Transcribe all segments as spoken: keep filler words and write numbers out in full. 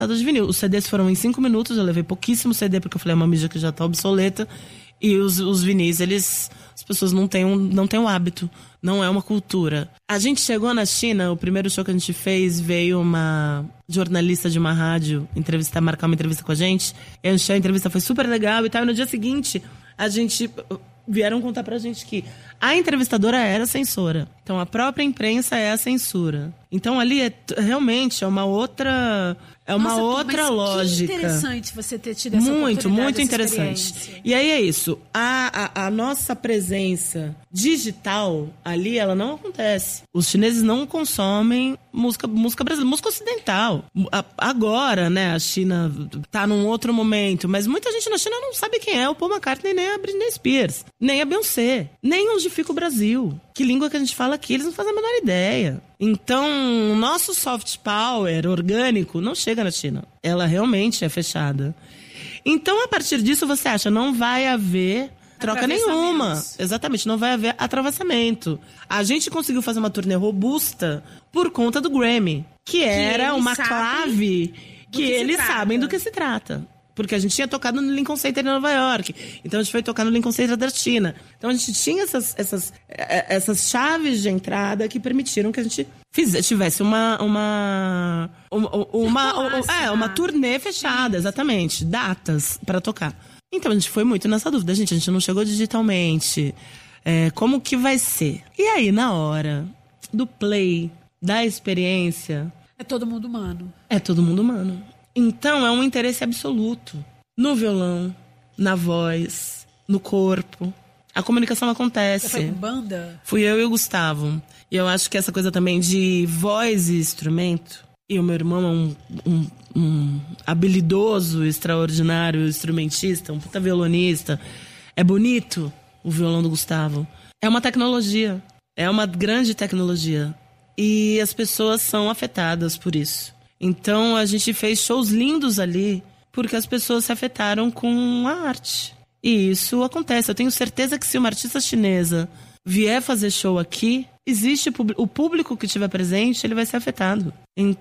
de vinil. Os C Ds foram em cinco minutos, eu levei pouquíssimo C D, porque eu falei, é uma mídia que já tá obsoleta. E os, os vinis, eles... As pessoas não têm, um, não têm o hábito. Não é uma cultura. A gente chegou na China, o primeiro show que a gente fez, veio uma jornalista de uma rádio entrevistar, marcar uma entrevista com a gente. E a, gente, a entrevista foi super legal e tal. E no dia seguinte, a gente... Vieram contar pra gente que a entrevistadora era censora. Então, a própria imprensa é a censura. Então, ali, é, realmente, é uma outra... É uma Nossa, outra mas lógica. Que interessante você ter tido essa muito, oportunidade, muito essa interessante. E aí é isso. A, a, a nossa presença digital ali, ela não acontece. Os chineses não consomem música, música brasileira, música ocidental. A, agora, né, a China tá num outro momento, mas muita gente na China não sabe quem é o Paul McCartney, nem a Britney Spears, nem a Beyoncé, nem onde fica o Brasil. Que língua que a gente fala aqui, eles não fazem a menor ideia. Então, o nosso soft power orgânico não chega na China. Ela realmente é fechada. Então, a partir disso, você acha, não vai haver troca nenhuma. Exatamente, não vai haver atravessamento. A gente conseguiu fazer uma turnê robusta por conta do Grammy, que, que era uma clave que, que eles sabem do que se trata. Porque a gente tinha tocado no Lincoln Center em Nova York. Então a gente foi tocar no Lincoln Center da China. Então a gente tinha essas, essas, essas chaves de entrada que permitiram que a gente fizesse, tivesse uma... uma, uma, uma, uma é, uma turnê fechada, exatamente. Datas para tocar. Então a gente foi muito nessa dúvida. Gente, a gente não chegou digitalmente. É, como que vai ser? E aí, na hora do play, da experiência... É todo mundo humano. É todo mundo humano. Então, é um interesse absoluto. No violão, na voz, no corpo. A comunicação acontece. Você foi com banda? Fui eu e o Gustavo. E eu acho que essa coisa também de voz e instrumento... E o meu irmão é um, um, um habilidoso, extraordinário instrumentista, um puta violonista. É bonito o violão do Gustavo. É uma tecnologia. É uma grande tecnologia. E as pessoas são afetadas por isso. Então, a gente fez shows lindos ali porque as pessoas se afetaram com a arte. E isso acontece. Eu tenho certeza que se uma artista chinesa vier fazer show aqui, existe o público que estiver presente, ele vai ser afetado.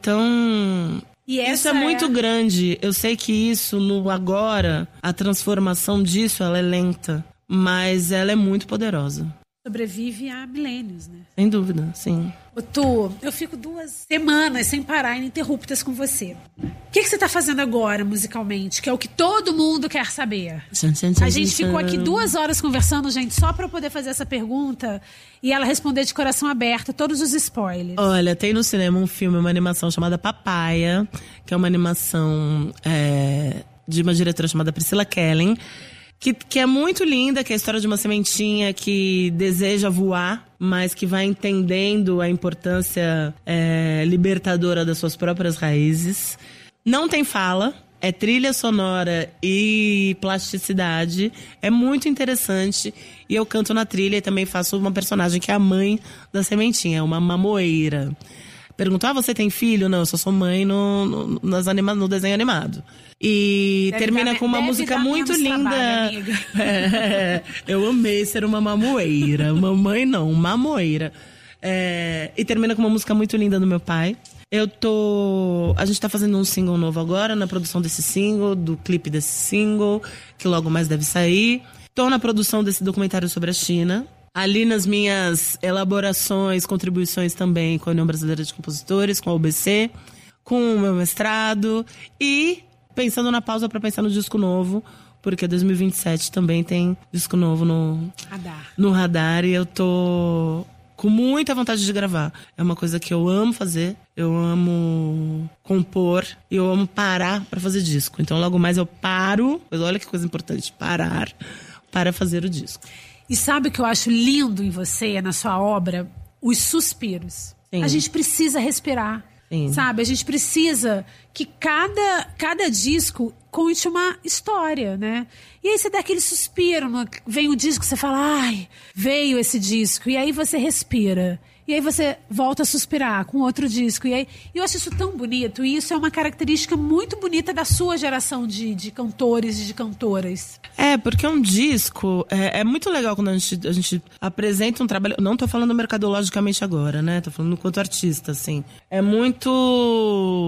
Então, e isso é muito é... grande. Eu sei que isso, no agora, a transformação disso, ela é lenta. Mas ela é muito poderosa. Sobrevive há milênios, né? Sem dúvida, sim. Ô, Tu, eu fico duas semanas sem parar, ininterruptas com você. O que, que você tá fazendo agora, musicalmente? Que é o que todo mundo quer saber. Tchan, tchan, tchan, A gente tchan. ficou aqui duas horas conversando, gente, só pra eu poder fazer essa pergunta e ela responder de coração aberto todos os spoilers. Olha, tem no cinema um filme, uma animação chamada Papaya, que é uma animação é, de uma diretora chamada Priscilla Kellen, Que, que é muito linda, que é a história de uma sementinha que deseja voar, mas que vai entendendo a importância é, libertadora das suas próprias raízes. Não tem fala, é trilha sonora e plasticidade. É muito interessante. E eu canto na trilha e também faço uma personagem que é a mãe da sementinha, uma mamoeira. Perguntou, ah, você tem filho? Não, eu só sou mãe no, no, nas anima, no desenho animado. E deve termina dar, com uma música muito linda. Trabalho, é, eu amei ser uma mamoeira. Mamãe não, mamoeira. É, e termina com uma música muito linda do meu pai. Eu tô... A gente tá fazendo um single novo agora, na produção desse single, do clipe desse single, que logo mais deve sair. Tô na produção desse documentário sobre a China. Ali nas minhas elaborações, contribuições também com a União Brasileira de Compositores, com a U B C, com o meu mestrado e pensando na pausa para pensar no disco novo, porque dois mil e vinte e sete também tem disco novo no radar. no radar e eu tô com muita vontade de gravar. É uma coisa que eu amo fazer, eu amo compor e eu amo parar para fazer disco. Então logo mais eu paro, olha que coisa importante, parar para fazer o disco. E sabe o que eu acho lindo em você, na sua obra? Os suspiros. Sim. A gente precisa respirar, Sim. sabe? A gente precisa que cada, cada disco conte uma história, né? E aí você dá aquele suspiro, no, vem o disco, você fala, ai, veio esse disco. E aí você respira. E aí você volta a suspirar com outro disco. E aí, eu acho isso tão bonito. E isso é uma característica muito bonita da sua geração de, de cantores e de cantoras. É, porque um disco... É, é muito legal quando a gente, a gente apresenta um trabalho... Não tô falando mercadologicamente agora, né? Tô falando enquanto artista, assim. É muito...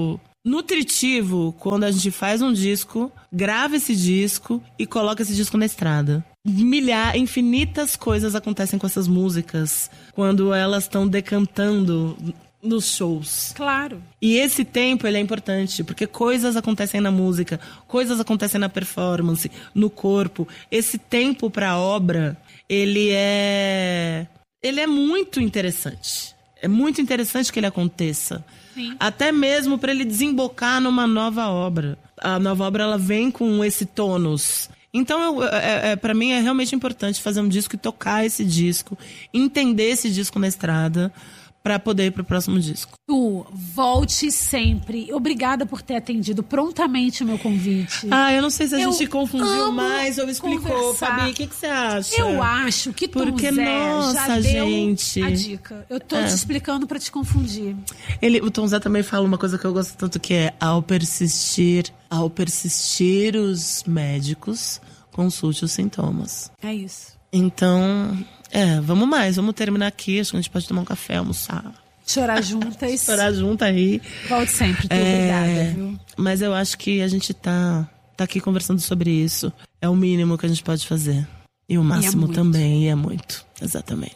nutritivo quando a gente faz um disco, grava esse disco e coloca esse disco na estrada. Milhar, infinitas coisas acontecem com essas músicas quando elas estão decantando nos shows. Claro. E esse tempo, ele é importante, porque coisas acontecem na música, coisas acontecem na performance, no corpo. Esse tempo pra obra, ele é... ele é muito interessante. É muito interessante que ele aconteça. Sim. Até mesmo para ele desembocar numa nova obra. A nova obra, ela vem com esse tônus. Então, é, é, para mim, é realmente importante fazer um disco e tocar esse disco, entender esse disco na estrada, para poder ir pro próximo disco. Tu, volte sempre. Obrigada por ter atendido prontamente o meu convite. Ah, eu não sei se a eu gente confundiu mais ou explicou. Conversar. Fabi, o que, que você acha? Eu acho que Tom Porque, Zé nossa, já deu gente. a dica. Eu tô É. te explicando para te confundir. Ele, o Tom Zé também fala uma coisa que eu gosto tanto, que é ao persistir, ao persistir os médicos, consulte os sintomas. É isso. Então, é, vamos mais, vamos terminar aqui. Acho que a gente pode tomar um café, almoçar. Chorar juntas. Chorar junto aí. Volte sempre, tu, É, obrigada, viu? Mas eu acho que a gente tá, tá aqui conversando sobre isso. É o mínimo que a gente pode fazer. E o máximo muito. também, e é muito. Exatamente.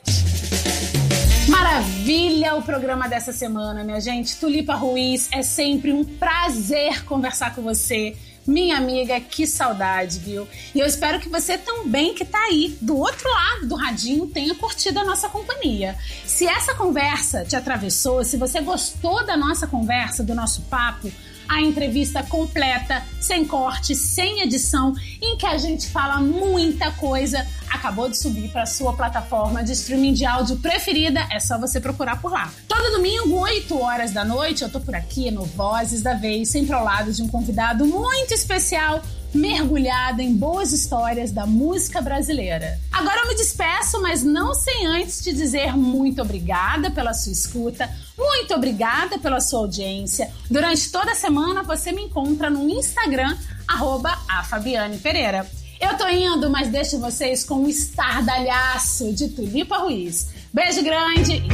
Maravilha o programa dessa semana, minha gente. Tulipa Ruiz, é sempre um prazer conversar com você. Minha amiga, que saudade, viu? E eu espero que você também, que tá aí do outro lado do radinho, tenha curtido a nossa companhia. Se essa conversa te atravessou, se você gostou da nossa conversa, do nosso papo, a entrevista completa, sem corte, sem edição, em que a gente fala muita coisa, acabou de subir para sua plataforma de streaming de áudio preferida, é só você procurar por lá. Todo domingo, oito horas da noite, eu tô por aqui no Vozes da Vez, sempre ao lado de um convidado muito especial, mergulhada em boas histórias da música brasileira. Agora eu me despeço, mas não sem antes te dizer muito obrigada pela sua escuta, muito obrigada pela sua audiência. Durante toda a semana você me encontra no Instagram, arroba a Fabiane Pereira. Eu tô indo, mas deixo vocês com um estardalhaço de Tulipa Ruiz. Beijo grande e